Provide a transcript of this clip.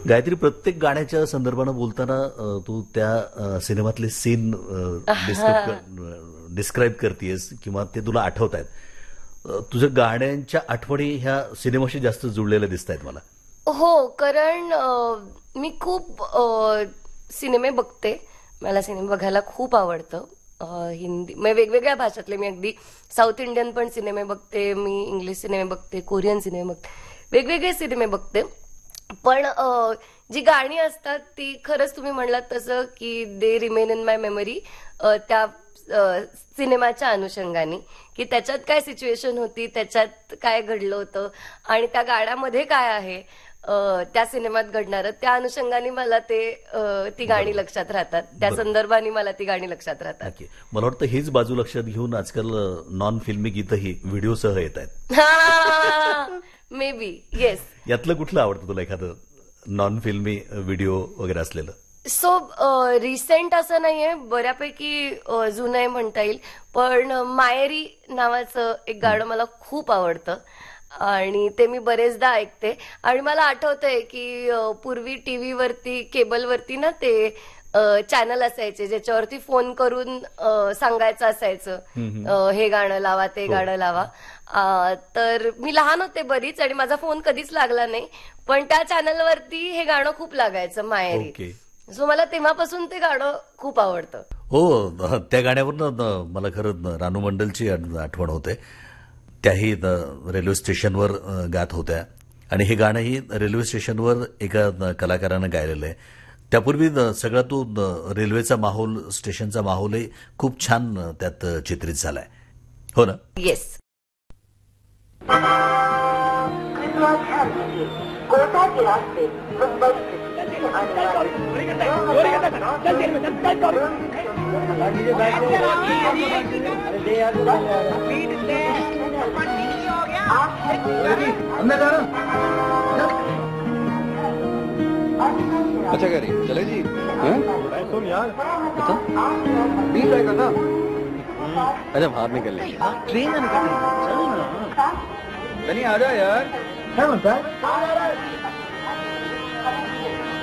गायत्री, प्रत्येक गाण्याच्या संदर्भानं बोलताना तू त्या सिनेमातले सीन डिस्क्राईब करतेस किंवा ते तुला आठवत आहेत. तुझ्या गाण्यांच्या आठवणी ह्या सिनेमाशी जास्त जुळलेल्या दिसत आहेत मला. हो, कारण मी खूप सिनेमे बघते. मला सिनेमा बघायला खूप आवडतं. हिंदी म्हणजे वेगवेगळ्या भाषातले. मी अगदी साऊथ इंडियन पण सिनेमे बघते, मी इंग्लिश सिनेमे बघते, कोरियन सिनेमे बघते, वेगवेगळे सिनेमे बघते. पण जी गाणी असतात ती खरंच तुम्ही म्हणलात तसं की they remain in my memory त्या सिनेमाच्या अनुषंगाने, की त्याच्यात काय सिच्युएशन होती, त्याच्यात काय घडलं होतं आणि त्या गाण्यामध्ये काय आहे त्या सिनेमात घडणारं, त्या अनुषंगाने मला ती गाणी लक्षात राहतात, त्या संदर्भाने मला ती गाणी लक्षात राहतात. मला वाटतं हीच बाजू लक्षात घेऊन आजकाल नॉन फिल्मी गीतही व्हिडिओसह येत आहेत. May be yes. यातलं कुठलं आवडतं तुला एखादं नॉन फिल्मी व्हिडिओ वगैरे असलेलं? सो रिसेंट असं नाहीये, बऱ्यापैकी जुनं आहे म्हणता येईल. पण मायरी नावाचं एक गाणं मला खूप आवडतं आणि ते मी बरेचदा ऐकते. आणि मला आठवतंय की पूर्वी टीव्हीवरती, केबलवरती ना ते चॅनल असायचे ज्याच्यावरती फोन करून सांगायचं असायचं हे गाणं लावा, ते गाणं लावा. तर मी लहान होते बरीच आणि माझा फोन कधीच लागला नाही, पण त्या चॅनलवरती हे गाणं खूप लागायचं, मायरी. सो मला तेव्हापासून ते गाणं खूप आवडतं. हो, त्या गाण्यावरनं मला खरं रानू मंडलची आठवण होते. त्याही रेल्वे स्टेशनवर गात होत्या आणि हे गाणंही रेल्वे स्टेशनवर एका कलाकारानं गायलेलं आहे. त्यापूर्वी सगळा तो रेल्वेचा माहोल, स्टेशनचा माहोलही खूप छान त्यात चित्रित झालाय, हो ना? येस. अच्छा कह रही चले जी. तुम यार बीच जाएगा ना. अच्छा बाहर निकल लेंगे. ट्रेन निकल चल ना. आ जा यार. क्या म्हणता?